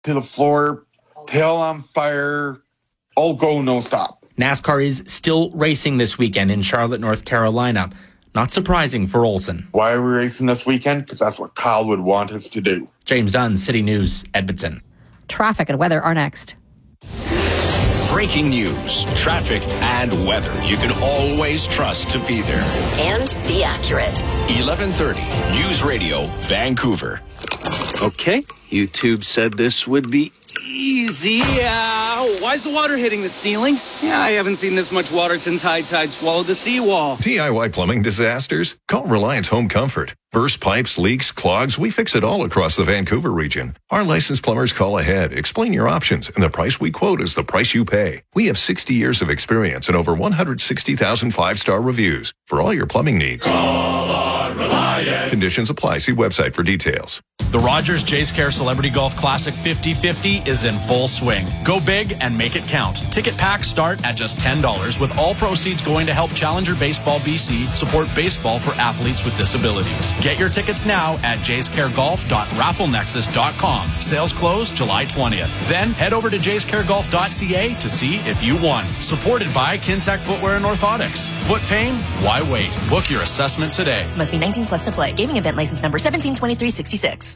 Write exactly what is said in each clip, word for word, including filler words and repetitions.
to the floor, tail on fire, all go, no stop. NASCAR is still racing this weekend in Charlotte, North Carolina. Not surprising for Olsen. Why are we racing this weekend? Because that's what Kyle would want us to do. James Dunn, City News, Edmonton. Traffic and weather are next. Breaking news, traffic, and weather you can always trust to be there. And be accurate. eleven thirty News Radio, Vancouver. Okay, YouTube said this would be easy. Uh, why is the water hitting the ceiling? Yeah, I haven't seen this much water since high tide swallowed the seawall. D I Y plumbing disasters? Call Reliance Home Comfort. Burst pipes, leaks, clogs, we fix it all across the Vancouver region. Our licensed plumbers call ahead, explain your options, and the price we quote is the price you pay. We have sixty years of experience and over one hundred sixty thousand five-star reviews for all your plumbing needs. Call on Reliance. Conditions apply. See website for details. The Rogers Jays Care Celebrity Golf Classic fifty fifty is in full swing. Go big and make it count. Ticket packs start at just ten dollars, with all proceeds going to help Challenger Baseball B C support baseball for athletes with disabilities. Get your tickets now at jays care golf dot raffle nexus dot com. Sales close July twentieth. Then head over to jays care golf dot c a to see if you won. Supported by Kintec Footwear and Orthotics. Foot pain? Why wait? Book your assessment today. Must be nineteen plus to play. Gaming event license number seventeen twenty-three sixty-six.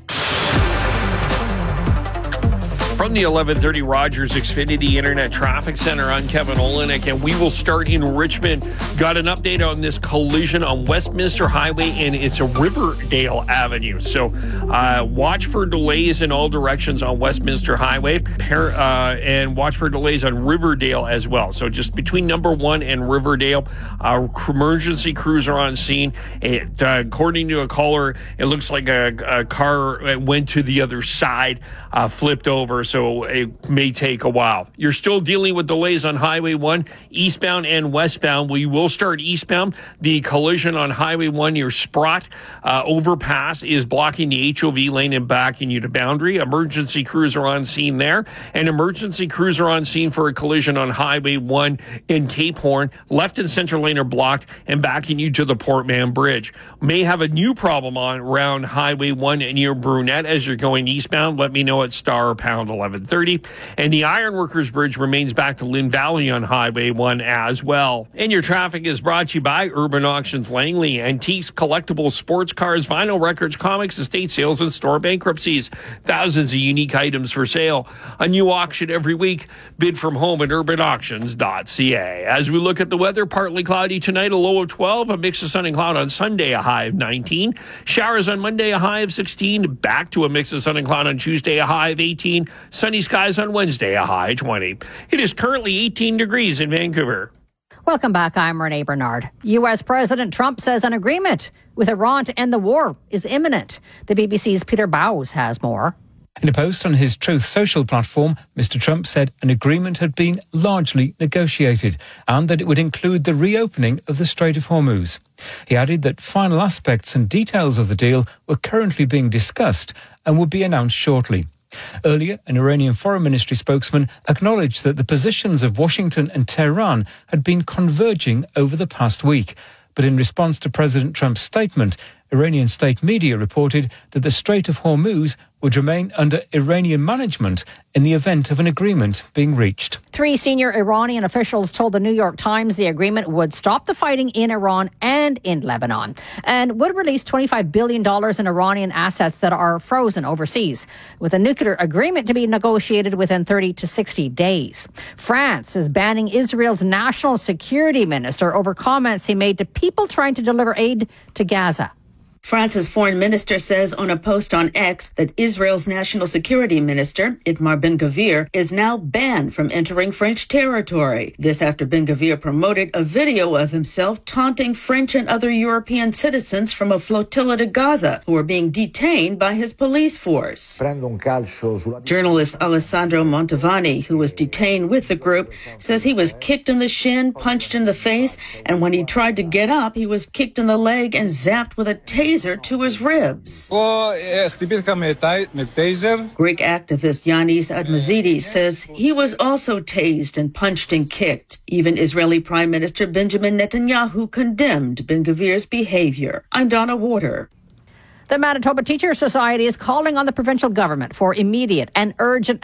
From the eleven thirty Rogers Xfinity Internet Traffic Center, I'm Kevin Olenek, and we will start in Richmond. Got an update on this collision on Westminster Highway, and it's a Riverdale Avenue. So uh, watch for delays in all directions on Westminster Highway, uh, and watch for delays on Riverdale as well. So just between number one and Riverdale, uh, emergency crews are on scene. It, uh, according to a caller, it looks like a, a car went to the other side, uh, flipped over. So it may take a while. You're still dealing with delays on Highway one, eastbound and westbound. We will start eastbound. The collision on Highway one near Sprott uh, overpass is blocking the H O V lane and backing you to Boundary. Emergency crews are on scene there. And emergency crews are on scene for a collision on Highway one in Cape Horn. Left and center lane are blocked and backing you to the Port Mann Bridge. May have a new problem on around Highway one near Brunette as you're going eastbound. Let me know at star or pound eleven thirty. And the Ironworkers Bridge remains back to Lynn Valley on Highway one as well. And your traffic is brought to you by Urban Auctions Langley. Antiques, collectibles, sports cars, vinyl records, comics, estate sales, and store bankruptcies. Thousands of unique items for sale. A new auction every week. Bid from home at urban auctions dot c a. As we look at the weather, partly cloudy tonight, a low of twelve. A mix of sun and cloud on Sunday, a high of nineteen. Showers on Monday, a high of sixteen. Back to a mix of sun and cloud on Tuesday, a high of eighteen. Sunny skies on Wednesday, a high twenty. It is currently eighteen degrees in Vancouver. Welcome back. I'm Renee Bernard. U S. President Trump says an agreement with Iran to end the war is imminent. The B B C's Peter Bowes has more. In a post on his Truth Social platform, Mister Trump said an agreement had been largely negotiated and that it would include the reopening of the Strait of Hormuz. He added that final aspects and details of the deal were currently being discussed and would be announced shortly. Earlier, an Iranian Foreign Ministry spokesman acknowledged that the positions of Washington and Tehran had been converging over the past week. But in response to President Trump's statement, Iranian state media reported that the Strait of Hormuz would remain under Iranian management in the event of an agreement being reached. Three senior Iranian officials told the New York Times the agreement would stop the fighting in Iran and in Lebanon and would release twenty-five billion dollars in Iranian assets that are frozen overseas, with a nuclear agreement to be negotiated within thirty to sixty days. France is banning Israel's national security minister over comments he made to people trying to deliver aid to Gaza. France's foreign minister says on a post on X that Israel's national security minister, Itamar Ben-Gvir, is now banned from entering French territory. This after Ben-Gvir promoted a video of himself taunting French and other European citizens from a flotilla to Gaza who are being detained by his police force. Journalist Alessandro Montavani, who was detained with the group, says he was kicked in the shin, punched in the face, and when he tried to get up, he was kicked in the leg and zapped with a taser to his ribs. Greek activist Yanis Admazidis says he was also tased and punched and kicked. Even Israeli Prime Minister Benjamin Netanyahu condemned Ben-Gvir's behavior. I'm Donna Warder. The Manitoba Teachers Society is calling on the provincial government for immediate and urgent